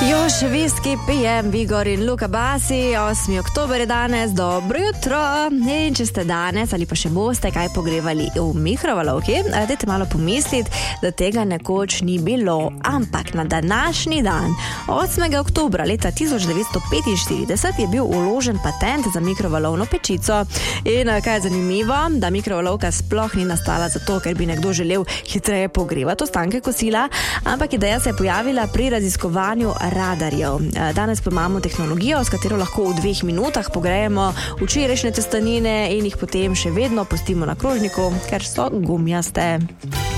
Još viski pijem, Vigor in Luka Basi, 8. oktober je danes, dobro jutro. In če ste danes ali pa še boste kaj pogrevali v mikrovalovki, dajte malo pomisliti, da tega nekoč ni bilo. Ampak na današnji dan, 8. oktobra leta 1945, je bil vložen patent za mikrovalovno pečico. In kaj je zanimivo, da mikrovalovka sploh ni nastala zato, ker bi nekdo želel hitreje pogrevati ostanke kosila, ampak ideja se je pojavila pri raziskovanju radarjev. Danes pa imamo tehnologijo, s katero lahko v 2 minutah pogrejemo včerajšnje testenine in jih potem še vedno pustimo na krožniku, ker so gumijaste.